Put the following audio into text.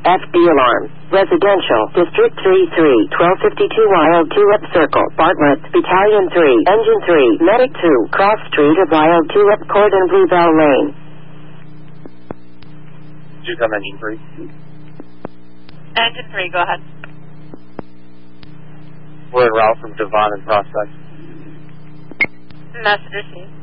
FD alarm. Residential, District 33, 1252 Wild Tulip Circle, Bartlett, Battalion 3, Engine 3, Medic 2, Cross Street of Wild Tulip Court and Bluebell Lane. Did you come Engine 3? Engine 3, go ahead. We're en route from Devon and Prospect. Message received.